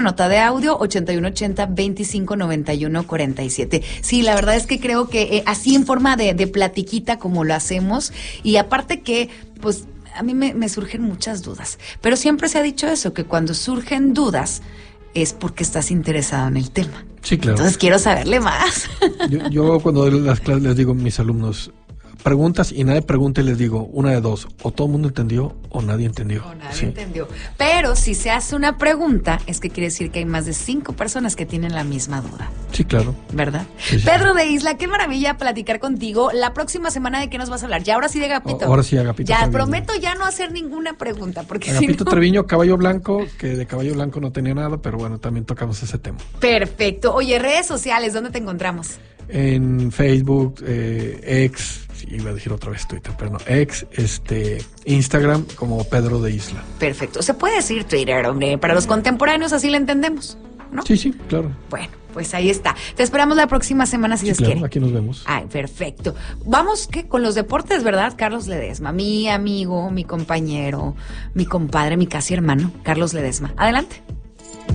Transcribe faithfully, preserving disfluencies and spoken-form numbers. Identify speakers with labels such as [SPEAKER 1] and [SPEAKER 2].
[SPEAKER 1] Nota de audio ochenta y uno ochenta, veinticinco noventa y uno cuarenta y siete. Sí, la verdad es que creo que eh, así en forma de, de platiquita como lo hacemos, y aparte que, pues, a mí me, me surgen muchas dudas, pero siempre se ha dicho eso, que cuando surgen dudas es porque estás interesado en el tema.
[SPEAKER 2] Sí, claro.
[SPEAKER 1] Entonces quiero saberle más.
[SPEAKER 2] Yo, yo cuando doy las clases les digo a mis alumnos, preguntas y nadie pregunta y les digo, una de dos, o todo el mundo entendió o nadie entendió.
[SPEAKER 1] O nadie
[SPEAKER 2] sí.
[SPEAKER 1] entendió. Pero si se hace una pregunta, es que quiere decir que hay más de cinco personas que tienen la misma duda.
[SPEAKER 2] Sí, claro.
[SPEAKER 1] ¿Verdad?
[SPEAKER 2] Sí, sí.
[SPEAKER 1] Pedro de Isla, qué maravilla platicar contigo. La próxima semana, ¿de qué nos vas a hablar? Ya, ahora sí de Agapito.
[SPEAKER 2] O, ahora sí, Agapito.
[SPEAKER 1] Ya,
[SPEAKER 2] Treviño.
[SPEAKER 1] prometo ya no hacer ninguna pregunta, porque
[SPEAKER 2] Agapito
[SPEAKER 1] si no...
[SPEAKER 2] Treviño, Caballo Blanco, que de Caballo Blanco no tenía nada, pero bueno, también tocamos ese tema.
[SPEAKER 1] Perfecto. Oye, redes sociales, ¿dónde te encontramos?
[SPEAKER 2] En Facebook, eh, X, iba a decir otra vez Twitter, pero no, X, este, Instagram como Pedro de Isla.
[SPEAKER 1] Perfecto. Se puede decir Twitter, hombre. Para los contemporáneos así lo entendemos, ¿no?
[SPEAKER 2] Sí, sí, claro.
[SPEAKER 1] Bueno, pues ahí está. Te esperamos la próxima semana si
[SPEAKER 2] Sí,
[SPEAKER 1] Dios
[SPEAKER 2] claro,
[SPEAKER 1] quiere.
[SPEAKER 2] aquí nos vemos.
[SPEAKER 1] Ay, perfecto. Vamos, ¿qué? Con los deportes, ¿verdad? Carlos Ledesma, mi amigo, mi compañero, mi compadre, mi casi hermano, Carlos Ledesma. Adelante.